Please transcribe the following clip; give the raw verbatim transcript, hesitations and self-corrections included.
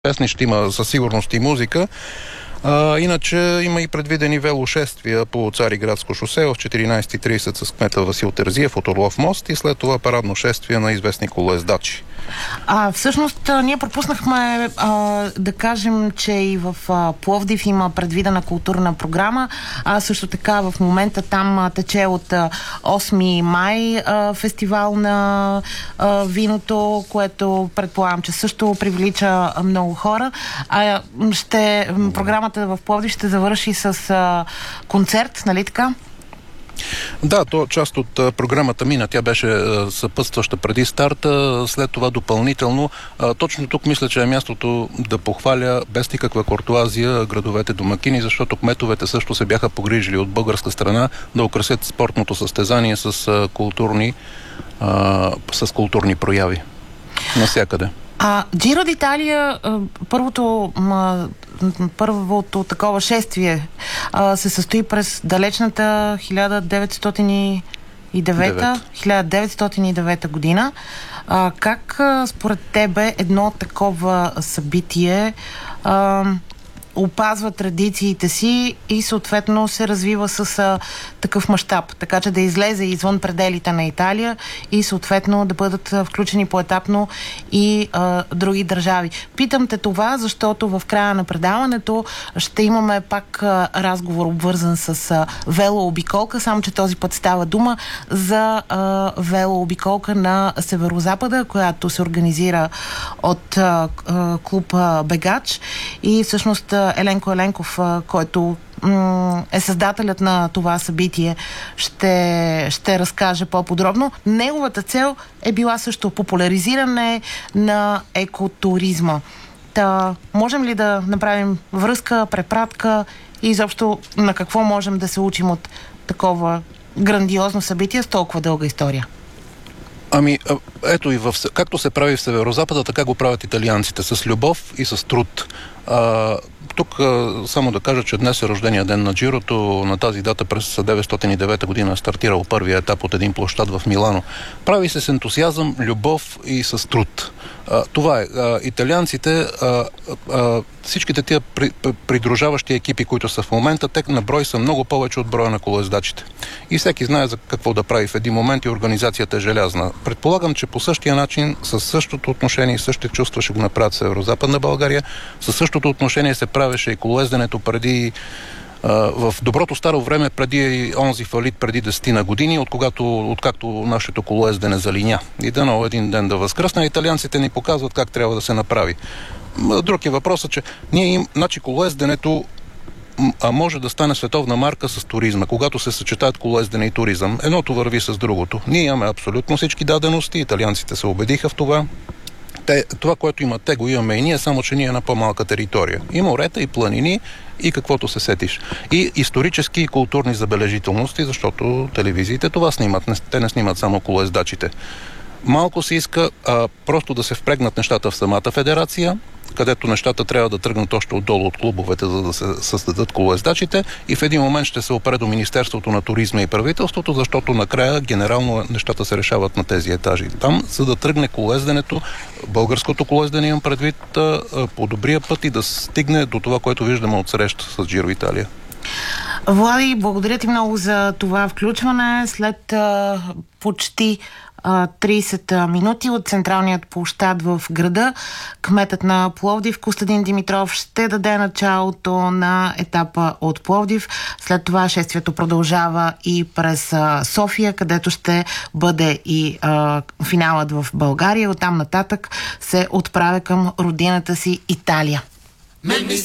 песни, ще има със сигурност и музика. А, иначе има и предвидени велошествия по Цариградско шосе в четиринайсет и трийсет с кмета Васил Терзиев от Орлов мост и след това парадно шествие на известни колоездачи. А, всъщност, ние пропуснахме а, да кажем, че и в а, Пловдив има предвидена културна програма. А също така в момента там а, тече от а, осми май а, фестивал на а, виното, което предполагам, че също привлича много хора. А, ще, програмата в Пловдив ще завърши с а, концерт, нали така? Да, то част от а, програмата мина. Тя беше а, съпътстваща преди старта, след това допълнително. А, точно тук мисля, че е мястото да похваля без никаква куртоазия градовете домакини, защото кметовете също се бяха погрижили от българска страна да украсят спортното състезание с а, културни а, с културни прояви. Навсякъде. А Джиро д'Италия, първото, първото такова шествие се състои през далечната хиляда деветстотин и девета година. Как според тебе едно такова събитие опазва традициите си и съответно се развива с а, такъв мащаб, така че да излезе извън пределите на Италия и съответно да бъдат а, включени поетапно и а, други държави. Питам те това, защото в края на предаването ще имаме пак а, разговор обвързан с а, велообиколка, само че този път става дума за а, велообиколка на Северозапада, която се организира от а, а, клуб а, Бегач и всъщност Еленко Еленков, който м- е създателят на това събитие, ще, ще разкаже по-подробно. Неговата цел е била също популяризиране на екотуризма. Та, можем ли да направим връзка, препратка и изобщо на какво можем да се учим от такова грандиозно събитие с толкова дълга история? Ами, ето и в, както се прави в Северозапада, така го правят италианците, с любов и с труд. А, тук а, само да кажа, че днес е рождения ден на Джирото. На тази дата през хиляда деветстотин и девета година е стартирал първия етап от един площад в Милано. Прави се с ентусиазъм, любов и с труд. А, това е. А, италианците, а, а, всичките тия при, при, придружаващи екипи, които са в момента, те на брой са много повече от броя на колоездачите. И всеки знае за какво да прави в един момент и организацията е желязна. Предполагам, че по същия начин, със същото отношение и същите чувства ще го направят в Северозападна България. Със същото отношение се правеше и колоезденето преди в доброто старо време, преди онзи фалит, преди десетина години, от когато, откакто нашето колоездене залиня. И дано един ден да възкръсне, италианците ни показват как трябва да се направи. Друг е въпросът, че ние им, значи колоезденето а може да стане световна марка с туризма, когато се съчетаят колоездене и туризъм. Едното върви с другото. Ние имаме абсолютно всички дадености, италианците се убедиха в това. Те, това, което имат те, го имаме и ние, само че ние е на по-малка територия. И морета, и планини, и каквото се сетиш. И исторически и културни забележителности, защото телевизиите това снимат. Не, те не снимат само колоездачите. Малко се иска а, просто да се впрегнат нещата в самата федерация, където нещата трябва да тръгнат още отдолу от клубовете, за да се създадат колоездачите и в един момент ще се опре до Министерството на туризма и правителството, защото накрая генерално нещата се решават на тези етажи. Там, за да тръгне колоезденето, българското колоездене имам предвид по добрия път и да стигне до това, което виждаме от среща с Джиро Италия. Влади, благодаря ти много за това включване. След а, почти трийсет минути от централният площад в града, кметът на Пловдив Костадин Димитров ще даде началото на етапа от Пловдив. След това шествието продължава и през София, където ще бъде и а, финалът в България. Оттам нататък се отправя към родината си Италия.